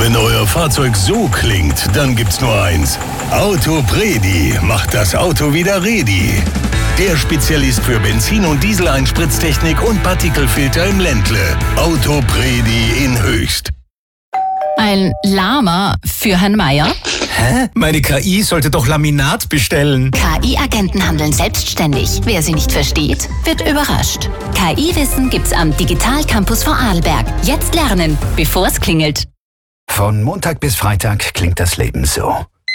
Wenn euer Fahrzeug so klingt, dann gibt's nur eins. Autopredi macht das Auto wieder ready. Der Spezialist für Benzin- und Diesel-Einspritztechnik und Partikelfilter im Ländle. Autopredi in Höchst. Ein Lama für Herrn Meier? Hä? Meine KI sollte doch Laminat bestellen. KI-Agenten handeln selbstständig. Wer sie nicht versteht, wird überrascht. KI-Wissen gibt's am Digital Campus Vorarlberg. Jetzt lernen, bevor es klingelt. Von Montag bis Freitag klingt das Leben so.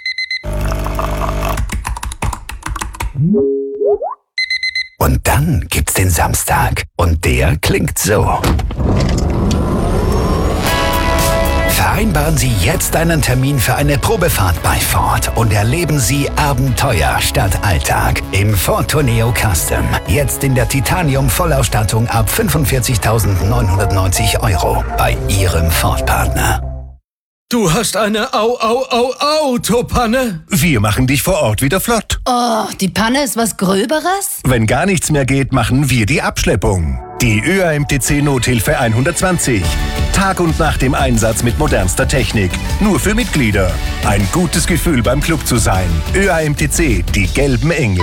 Und dann gibt's den Samstag. Und der klingt so. Vereinbaren Sie jetzt einen Termin für eine Probefahrt bei Ford und erleben Sie Abenteuer statt Alltag im Ford Tourneo Custom. Jetzt in der Titanium-Vollausstattung ab 45.990 € bei Ihrem Ford-Partner. Du hast eine Autopanne? Wir machen dich vor Ort wieder flott. Oh, die Panne ist was Gröberes? Wenn gar nichts mehr geht, machen wir die Abschleppung. Die ÖAMTC Nothilfe 120. Tag und Nacht im Einsatz mit modernster Technik. Nur für Mitglieder. Ein gutes Gefühl beim Club zu sein. ÖAMTC, die gelben Engel.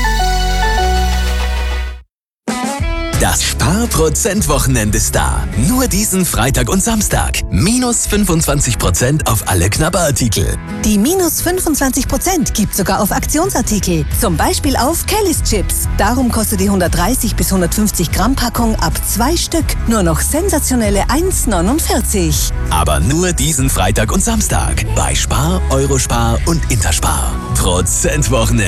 Das Spar-Prozent-Wochenende ist da. Nur diesen Freitag und Samstag. Minus 25% auf alle Knabberartikel. Die minus 25% gibt sogar auf Aktionsartikel. Zum Beispiel auf Kellys Chips. Darum kostet die 130 bis 150 Gramm Packung ab 2 Stück nur noch sensationelle 1,49. Aber nur diesen Freitag und Samstag. Bei Spar, Eurospar und Interspar. Prozentwochenende.